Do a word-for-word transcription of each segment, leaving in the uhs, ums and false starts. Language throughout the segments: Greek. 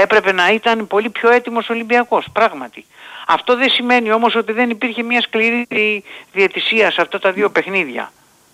έπρεπε να ήταν πολύ πιο έτοιμος ο Ολυμπιακός, πράγματι. Αυτό δεν σημαίνει όμως ότι δεν υπήρχε μια σκληρή διαιτησία σε αυτά τα δύο παιχνίδια.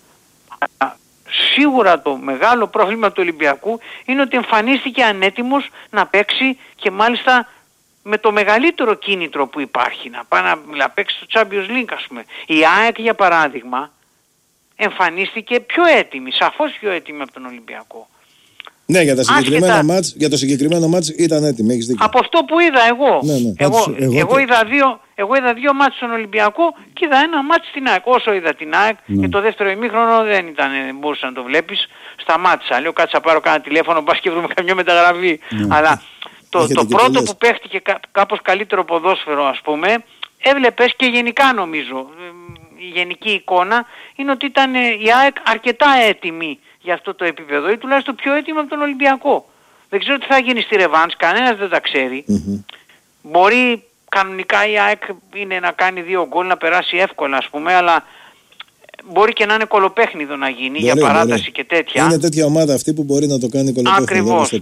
Σίγουρα το μεγάλο πρόβλημα του Ολυμπιακού είναι ότι εμφανίστηκε ανέτοιμος να παίξει και μάλιστα με το μεγαλύτερο κίνητρο που υπάρχει, να πάει να, να παίξει στο Champions League, ας πούμε. Η ΑΕΚ για παράδειγμα εμφανίστηκε πιο έτοιμη, σαφώς πιο έτοιμη από τον Ολυμπιακό. Ναι, για, τα συγκεκριμένα Άσχετα... μάτς, για το συγκεκριμένο μάτς ήταν έτοιμη, έχεις δίκιο. Από αυτό που είδα εγώ. Ναι, ναι. Εγώ, Άτως, εγώ, εγώ, το... είδα δύο, εγώ είδα δύο μάτς στον Ολυμπιακό και είδα ένα μάτς στην ΑΕΚ. Όσο είδα την ΑΕΚ, ναι. Και το δεύτερο ημίχρονο δεν ήταν, δεν μπορούσε να το βλέπεις. Σταμάτησα. Λέω κάτσε να πάρω κάνα τηλέφωνο, πας και βρούμε καμιά μεταγραφή. Ναι. Αλλά το, το πρώτο που παίχτηκε κά, κάπως καλύτερο ποδόσφαιρο, ας πούμε, έβλεπες και γενικά νομίζω, η γενική εικόνα είναι ότι ήταν η ΑΕΚ αρκετά έτοιμη για αυτό το επίπεδο ή τουλάχιστον πιο έτοιμη από τον Ολυμπιακό. Δεν ξέρω τι θα γίνει στη ρεβάνς, κανένας δεν τα ξέρει. Mm-hmm. Μπορεί κανονικά η ΑΕΚ είναι να κάνει δύο γκολ, να περάσει εύκολα ας πούμε, αλλά μπορεί και να είναι κολοπέχνιδο να γίνει μπορεί, για παράταση μπορεί. Και τέτοια. Είναι τέτοια ομάδα αυτή που μπορεί να το κάνει κολοπέχνιδο. Ακριβώς.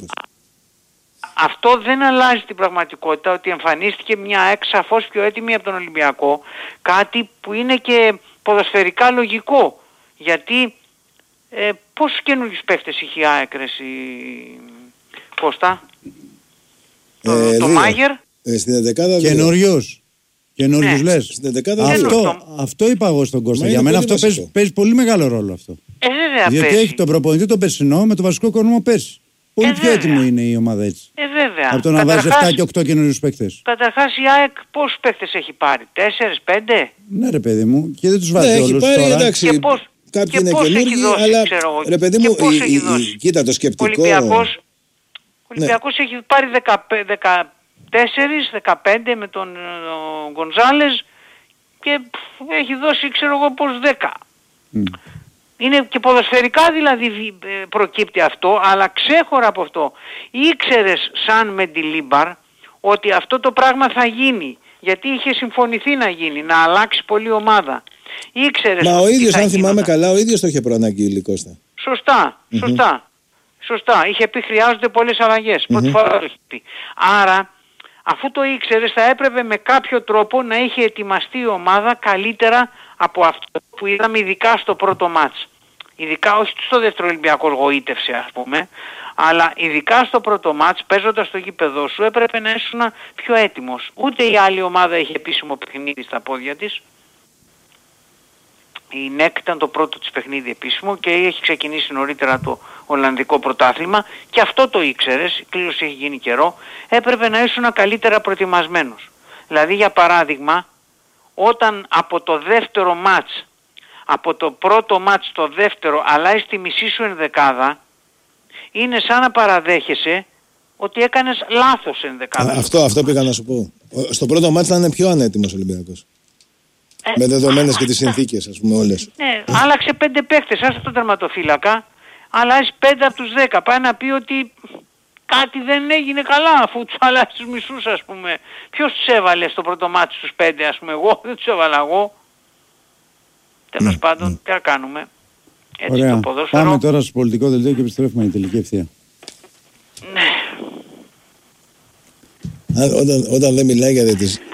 Αυτό δεν αλλάζει την πραγματικότητα ότι εμφανίστηκε μια ΑΕΚ σαφώς πιο έτοιμη από τον Ολυμπιακό, κάτι που είναι και ποδοσφαιρικά λογικό, γιατί ε, πόσους καινούργιους παίχτες είχε η ΑΕΚ ρε εσύ Κώστα? Ε, το το Μάγερ ε, στην εντεκάδα καινούριους καινούριους ναι. Λες στην εντεκάδα αυτό, αυτό είπα εγώ στον Κώστα. Για μένα αυτό παίζει, παίζει πολύ μεγάλο ρόλο αυτό. Ε, βέβαια, διότι παίζει. Έχει τον προπονητή τον περσινό με το βασικό κορμό πέρσι. Πολύ ε, πιο έτοιμο είναι η ομάδα έτσι. Ε, βέβαια. Από το να βάζει επτά και οκτώ καινούριους παίκτες. Καταρχάς η ΑΕΚ πόσους παίκτες έχει πάρει? τέσσερα πέντε? Ναι ρε παιδί μου, και δεν τους βάζει ναι, όλους έχει πάρει, τώρα. Εντάξει, και πώς, κάποιοι και είναι πώς καινούργοι, δώσει, αλλά ξέρω, ρε παιδί μου, η, η, η, κοίτα το σκεπτικό. Ο Ολυμπιακός, ο Ολυμπιακός ναι. Έχει πάρει δεκατέσσερα δεκαπέντε με τον Γκονζάλες και έχει δώσει ξέρω εγώ πως δέκα. Mm. Είναι και ποδοσφαιρικά δηλαδή προκύπτει αυτό, αλλά ξέχωρα από αυτό. Ήξερες σαν Μεντιλίμπαρ ότι αυτό το πράγμα θα γίνει, γιατί είχε συμφωνηθεί να γίνει, να αλλάξει πολύ ομάδα. Ήξερες. Μα ο ίδιος αν θυμάμαι γίνονταν. καλά, ο ίδιος το είχε προαναγγείλει Κώστα. Σωστά, σωστά. Mm-hmm. Σωστά. Είχε πει χρειάζονται πολλές αλλαγές. Mm-hmm. Πρώτη φορά το είχε πει. Άρα, αφού το ήξερες θα έπρεπε με κάποιο τρόπο να είχε ετοιμαστεί η ομάδα καλύτερα από αυτό που είδαμε ειδικά στο πρώτο μάτς. Ειδικά όχι στο δεύτερο Ολυμπιακό γοήτευσε ας πούμε, αλλά ειδικά στο πρώτο μάτς παίζοντας στο γήπεδό σου έπρεπε να ήσουν πιο έτοιμος. Ούτε η άλλη ομάδα είχε επίσημο παιχνίδι στα πόδια της. Η ΝΕΚ ήταν το πρώτο της παιχνίδι επίσημο και έχει ξεκινήσει νωρίτερα το Ολλανδικό πρωτάθλημα και αυτό το ήξερες, η κλήρωση έχει γίνει καιρό, έπρεπε να ήσουν καλύτερα προετοιμασμένος. Δηλαδή για παράδειγμα, όταν από το δεύτερο μάτς, από το πρώτο μάτς στο δεύτερο αλλάζει τη μισή σου ενδεκάδα, είναι σαν να παραδέχεσαι ότι έκανες λάθος ενδεκάδα. Α, αυτό, αυτό πήγα να σου πω. Στο πρώτο μάτς ήταν πιο ανέτοιμος ο Ολυμπιακός. Ε, με δεδομένες και τις συνθήκες ας πούμε όλες. Ναι, άλλαξε πέντε παίχτες, άσε τον τερματοφύλακα, αλλάζει πέντε από τους δέκα. Πάει να πει ότι κάτι δεν έγινε καλά αφού τους αλλάζει τους μισούς ας πούμε. Ποιος τους έβαλε στο πρώτο μάτι στους πέντε ας πούμε? Εγώ δεν τους έβαλα εγώ. Τέλος mm, πάντων, mm. τι να κάνουμε. Έτσι. Ωραία. Το ποδόσφαιρο. Πάμε τώρα στο πολιτικό δελτίο και επιστρέφουμε η τελική ευθεία. Ναι. Όταν, όταν δεν μιλάει για, διαιτησ...